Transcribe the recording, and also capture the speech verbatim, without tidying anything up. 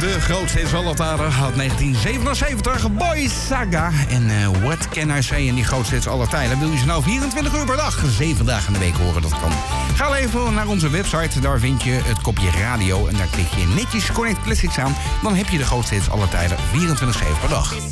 de grootste hits aller tijden uit negentien zevenenzeventig. Boy Saga en uh, What Can I Say. En die grootste hits aller tijden wil je ze nou vierentwintig uur per dag, zeven dagen in de week horen. Dat kan. Ga even naar onze website. Daar vind je het kopje radio. En daar klik je netjes Connect Classics aan. Dan heb je de grootste hits aller tijden vierentwintig zeven per dag.